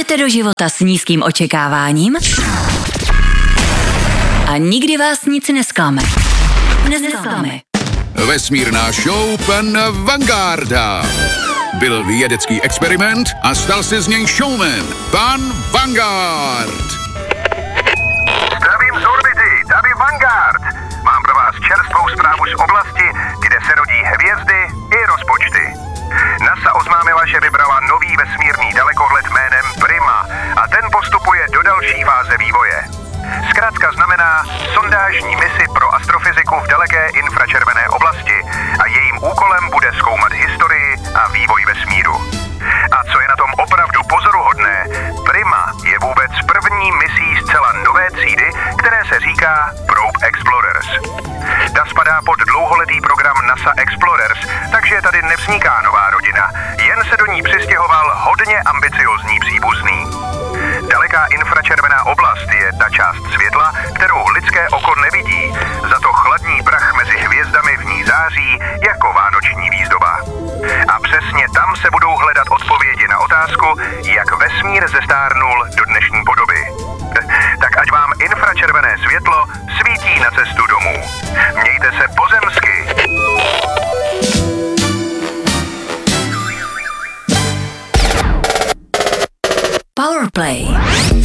Jdete do života s nízkým očekáváním a nikdy vás nic nesklame. Vesmírná show pana Vangarda. Byl vědecký experiment a stal se z něj showman. Pan Vangard. Zdravím z orbity, tady Vanguard. Mám pro vás čerstvou zprávu z oblasti, kde se rodí hvězdy i rozpočty. NASA oznámila, že vybrala nový vesmírný dalekohled jménem Prima a ten postupuje do další fáze vývoje. Zkrátka znamená sondážní misi pro astrofyziku v daleké infračervené oblasti a jejím úkolem bude zkoumat historii a vývoj vesmíru. A co je na tom opravdu pozoruhodné, Prima je vůbec první misí zcela nové třídy, které se říká Probe Explorers. Ta spadá pod dlouholetý program NASA Explorers, takže tady nevzniká nová rodina, jen se do ní přistěhoval hodně ambiciozní příbuzný. Daleká infračervená oblast je ta část světla, kterou lidské oko nevidí, za to chladný prach mezi hvězdami v ní září jako vánoční výzdoba. A přesně tam se budou hledat odpovědi na otázku, jak vesmír zestárnul do dnešní podoby. Tak ať vám infračervené světlo svítí na cestu domů. Mějte se pozemsky